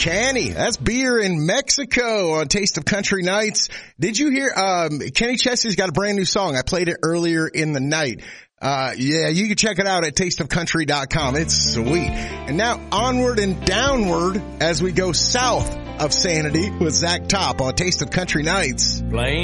Canny. That's beer in Mexico on Taste of Country Nights. Did you hear, Kenny Chester's got a brand new song. I played it earlier in the night. Yeah, you can check it out at tasteofcountry.com. It's sweet. And now onward and downward as we go south of Sanity with Zach Top on Taste of Country Nights. Playing